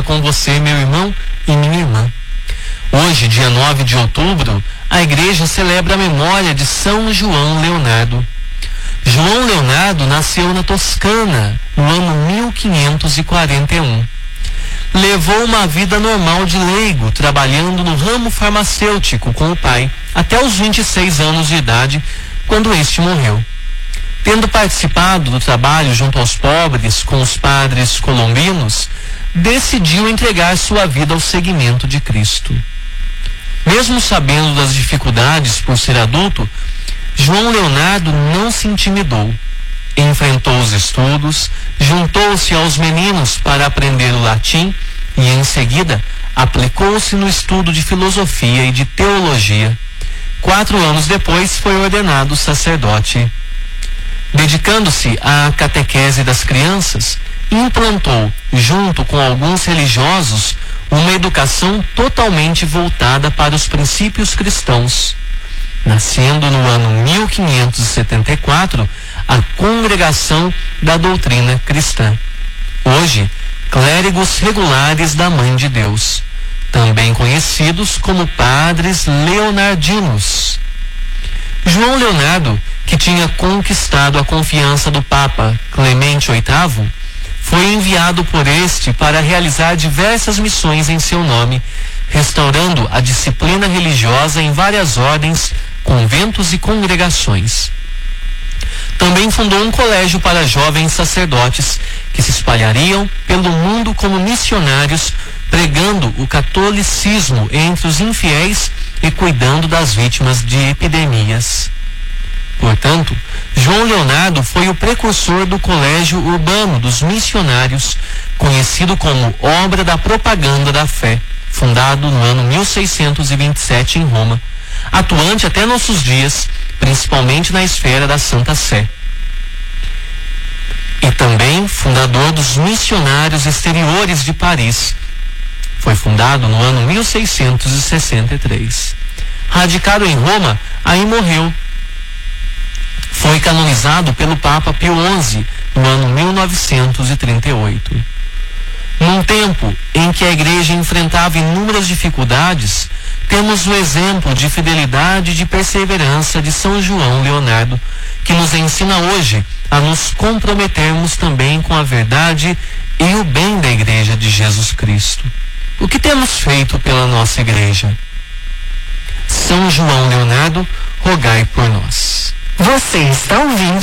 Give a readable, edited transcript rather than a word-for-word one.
com você, meu irmão e minha irmã. Hoje, dia 9 de outubro, a igreja celebra a memória de São João Leonardo. João Leonardo nasceu na Toscana, no ano 1541. Levou uma vida normal de leigo, trabalhando no ramo farmacêutico com o pai, até os 26 anos de idade, quando este morreu. Tendo participado do trabalho junto aos pobres com os padres colombinos, decidiu entregar sua vida ao seguimento de Cristo. Mesmo sabendo das dificuldades por ser adulto, João Leonardo não se intimidou. Enfrentou os estudos, juntou-se aos meninos para aprender o latim e, em seguida, aplicou-se no estudo de filosofia e de teologia. 4 anos depois, foi ordenado sacerdote. Dedicando-se à catequese das crianças, implantou, junto com alguns religiosos, uma educação totalmente voltada para os princípios cristãos. Nascendo no ano 1574, a Congregação da Doutrina Cristã. Hoje, clérigos regulares da Mãe de Deus, também conhecidos como padres leonardinos. João Leonardo, que tinha conquistado a confiança do Papa Clemente VIII, foi enviado por este para realizar diversas missões em seu nome, restaurando a disciplina religiosa em várias ordens, conventos e congregações. Também fundou um colégio para jovens sacerdotes que se espalhariam pelo mundo como missionários, pregando o catolicismo entre os infiéis e cuidando das vítimas de epidemias. Portanto, João Leonardo foi o precursor do Colégio Urbano dos Missionários, conhecido como Obra da Propaganda da Fé, fundado no ano 1627 em Roma, atuante até nossos dias, principalmente na esfera da Santa Sé. E também fundador dos Missionários Exteriores de Paris. Foi fundado no ano 1663. Radicado em Roma, aí morreu. Foi canonizado pelo Papa Pio XI no ano 1938. Num tempo em que a igreja enfrentava inúmeras dificuldades, temos o exemplo de fidelidade e de perseverança de São João Leonardo, que nos ensina hoje a nos comprometermos também com a verdade e o bem da Igreja de Jesus Cristo. O que temos feito pela nossa igreja? São João Leonardo, rogai por nós. Você está ouvindo